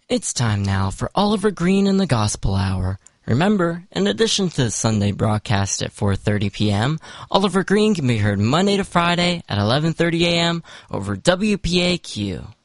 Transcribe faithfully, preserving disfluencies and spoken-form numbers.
It's time now for Oliver Green and the Gospel Hour. Remember, in addition to the Sunday broadcast at four thirty p.m., Oliver Green can be heard Monday to Friday at eleven thirty a.m. over W P A Q.